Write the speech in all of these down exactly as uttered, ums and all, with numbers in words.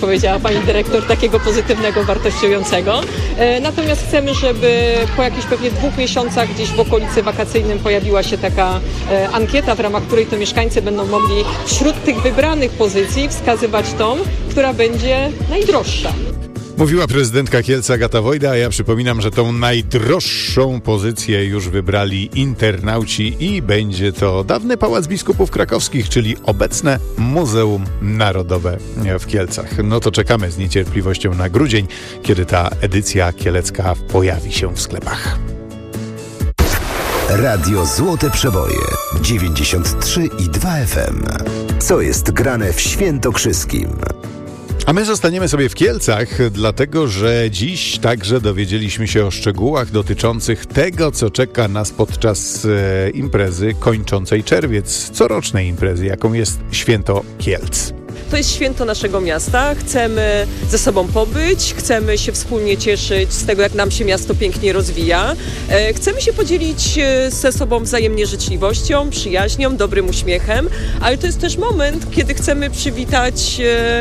powiedziała pani dyrektor, takiego pozytywnego, wartościującego. Natomiast chcemy, żeby po jakichś pewnie dwóch miesiącach gdzieś w okolicy wakacyjnym pojawiła się taka ankieta, w ramach której to mieszkańcy będą mogli wśród tych wybranych pozycji wskazywać tą, która będzie najdroższa. Mówiła prezydentka Kielc Agata Wojda, a ja przypominam, że tą najdroższą pozycję już wybrali internauci i będzie to dawny Pałac Biskupów Krakowskich, czyli obecne Muzeum Narodowe w Kielcach. No to czekamy z niecierpliwością na grudzień, kiedy ta edycja kielecka pojawi się w sklepach. Radio Złote Przeboje dziewięćdziesiąt trzy i dwa F M. Co jest grane w Świętokrzyskim? A my zostaniemy sobie w Kielcach, dlatego że dziś także dowiedzieliśmy się o szczegółach dotyczących tego, co czeka nas podczas e, imprezy kończącej czerwiec, corocznej imprezy, jaką jest Święto Kielc. To jest święto naszego miasta, chcemy ze sobą pobyć, chcemy się wspólnie cieszyć z tego, jak nam się miasto pięknie rozwija. Chcemy się podzielić ze sobą wzajemnie życzliwością, przyjaźnią, dobrym uśmiechem, ale to jest też moment, kiedy chcemy przywitać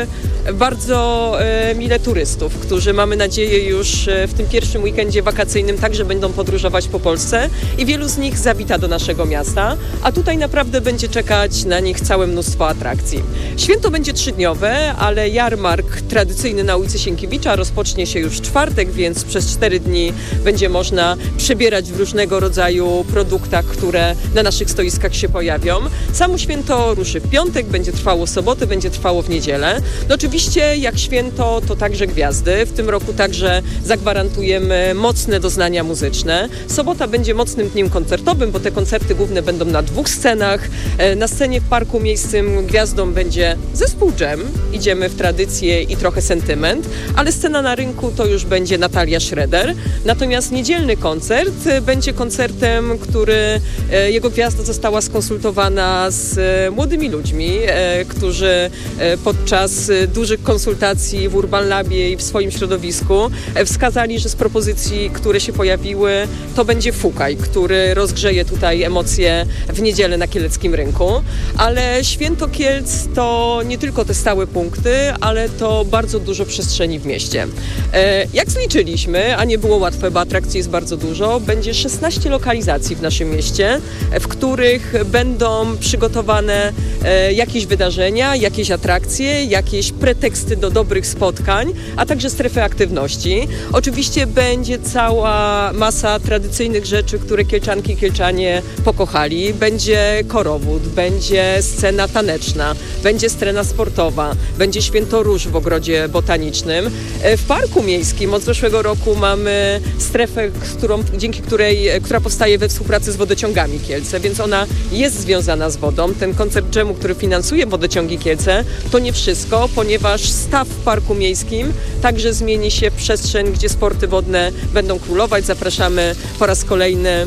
bardzo mile turystów, którzy, mamy nadzieję, już w tym pierwszym weekendzie wakacyjnym także będą podróżować po Polsce i wielu z nich zawita do naszego miasta, a tutaj naprawdę będzie czekać na nich całe mnóstwo atrakcji. Święto będzie trzydniowe, ale jarmark tradycyjny na ulicy Sienkiewicza rozpocznie się już w czwartek, więc przez cztery dni będzie można przebierać w różnego rodzaju produktach, które na naszych stoiskach się pojawią. Samo święto ruszy w piątek, będzie trwało w sobotę, będzie trwało w niedzielę. No oczywiście jak święto, to także gwiazdy. W tym roku także zagwarantujemy mocne doznania muzyczne. Sobota będzie mocnym dniem koncertowym, bo te koncerty główne będą na dwóch scenach. Na scenie w Parku Miejskim gwiazdą będzie zespół Dżem, idziemy w tradycję i trochę sentyment, ale scena na rynku to już będzie Natalia Schroeder. Natomiast niedzielny koncert będzie koncertem, który jego gwiazda została skonsultowana z młodymi ludźmi, którzy podczas dużych konsultacji w Urban Labie i w swoim środowisku wskazali, że z propozycji, które się pojawiły, to będzie Fukaj, który rozgrzeje tutaj emocje w niedzielę na kieleckim rynku. Ale Święto Kielc to nie tylko te stałe punkty, ale to bardzo dużo przestrzeni w mieście. Jak zliczyliśmy, a nie było łatwe, bo atrakcji jest bardzo dużo, będzie szesnaście lokalizacji w naszym mieście, w których będą przygotowane jakieś wydarzenia, jakieś atrakcje, jakieś preteksty do dobrych spotkań, a także strefy aktywności. Oczywiście będzie cała masa tradycyjnych rzeczy, które Kielczanki i Kielczanie pokochali. Będzie korowód, będzie scena taneczna, będzie scena sportowa, będzie Święto Róż w Ogrodzie Botanicznym. W Parku Miejskim od zeszłego roku mamy strefę, którą, dzięki której, która powstaje we współpracy z Wodociągami Kielce, więc ona jest związana z wodą. Ten koncert dżemu, który finansuje Wodociągi Kielce, to nie wszystko, ponieważ staw w Parku Miejskim także zmieni się w przestrzeń, gdzie sporty wodne będą królować. Zapraszamy po raz kolejny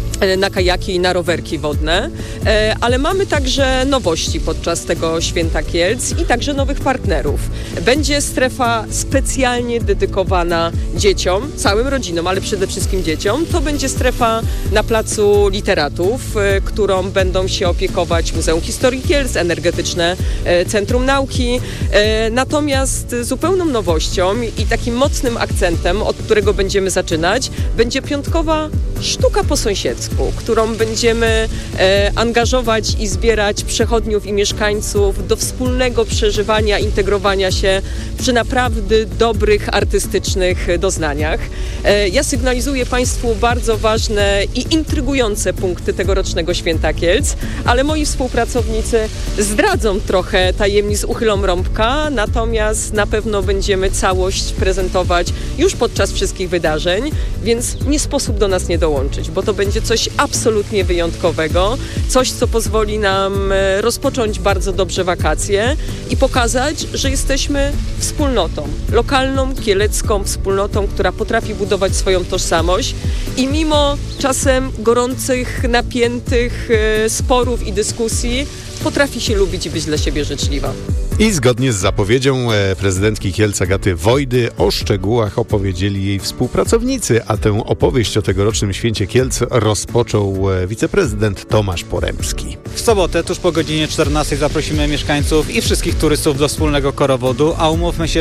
na kajaki i na rowerki wodne, ale mamy także nowości podczas tego Święta Kielc i także nowych partnerów. Będzie strefa specjalnie dedykowana dzieciom, całym rodzinom, ale przede wszystkim dzieciom. To będzie strefa na Placu Literatów, którą będą się opiekować Muzeum Historii Kielc, Energetyczne Centrum Nauki. Natomiast zupełną nowością i takim mocnym akcentem, od którego będziemy zaczynać, będzie piątkowa sztuka po sąsiedzku, którą będziemy e, angażować i zbierać przechodniów i mieszkańców do wspólnego przeżywania, integrowania się przy naprawdę dobrych, artystycznych doznaniach. E, ja sygnalizuję Państwu bardzo ważne i intrygujące punkty tegorocznego Święta Kielc, ale moi współpracownicy zdradzą trochę tajemnic, uchylą rąbka, natomiast na pewno będziemy całość prezentować już podczas wszystkich wydarzeń, więc nie sposób do nas nie dołączyć, bo to będzie coś absolutnie wyjątkowego, coś, co pozwoli nam rozpocząć bardzo dobrze wakacje i pokazać, że jesteśmy wspólnotą, lokalną, kielecką wspólnotą, która potrafi budować swoją tożsamość i mimo czasem gorących, napiętych sporów i dyskusji potrafi się lubić i być dla siebie życzliwa. I zgodnie z zapowiedzią prezydentki Kielc Agaty Wojdy o szczegółach opowiedzieli jej współpracownicy, a tę opowieść o tegorocznym Święcie Kielc rozpoczął wiceprezydent Tomasz Poremski. W sobotę tuż po godzinie czternastej zaprosimy mieszkańców i wszystkich turystów do wspólnego korowodu, a umówmy się,